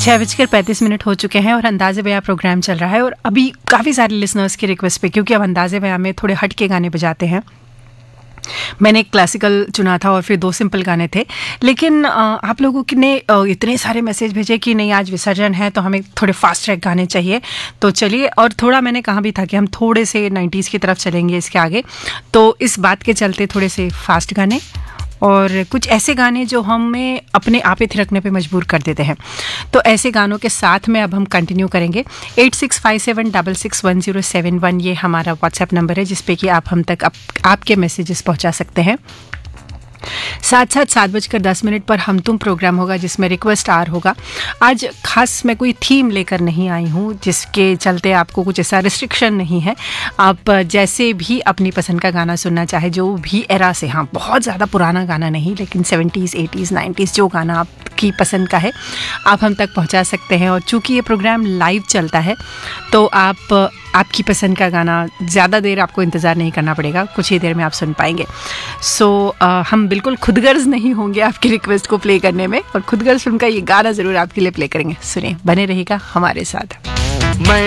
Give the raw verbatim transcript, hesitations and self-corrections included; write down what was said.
छः बजकर पैंतीस मिनट हो चुके हैं और अंदाज़े बयां प्रोग्राम चल रहा है। और अभी काफ़ी सारे लिसनर्स की रिक्वेस्ट पे, क्योंकि अब अंदाज़े बयां में थोड़े हट के गाने बजाते हैं, मैंने एक क्लासिकल चुना था और फिर दो सिंपल गाने थे। लेकिन आप लोगों ने इतने सारे मैसेज भेजे कि नहीं आज विसर्जन है तो हमें थोड़े फास्ट ट्रैक गाने चाहिए। तो चलिए, और थोड़ा मैंने कहा भी था कि हम थोड़े से नाइन्टीज़ की तरफ चलेंगे इसके आगे, तो इस बात के चलते थोड़े से फास्ट गाने और कुछ ऐसे गाने जो हमें अपने आप ही थिरकने पे मजबूर कर देते हैं। तो ऐसे गानों के साथ में अब हम कंटिन्यू करेंगे। Eight six five seven double six one zero seven one ये हमारा व्हाट्सएप नंबर है, जिस पे कि आप हम तक आप, आपके मैसेजेस पहुंचा सकते हैं। साथ साथ सात बजकर दस मिनट पर हम तुम प्रोग्राम होगा, जिसमें रिक्वेस्ट आर होगा। आज खास मैं कोई थीम लेकर नहीं आई हूँ, जिसके चलते आपको कुछ ऐसा रिस्ट्रिक्शन नहीं है। आप जैसे भी अपनी पसंद का गाना सुनना चाहे, जो भी एरा से, हाँ बहुत ज़्यादा पुराना गाना नहीं, लेकिन सेवेंटीज़ एटीज़ नाइन्टीज़ जो गाना आपकी पसंद का है आप हम तक पहुँचा सकते हैं। और चूँकि ये प्रोग्राम लाइव चलता है तो आप आपकी पसंद का गाना ज़्यादा देर आपको इंतज़ार नहीं करना पड़ेगा, कुछ ही देर में आप सुन पाएंगे। सो so, हम बिल्कुल खुदगर्ज नहीं होंगे आपकी रिक्वेस्ट को प्ले करने में, और खुदगर्ज सुनकर ये गाना ज़रूर आपके लिए प्ले करेंगे। सुनिए, बने रहिएगा हमारे साथ।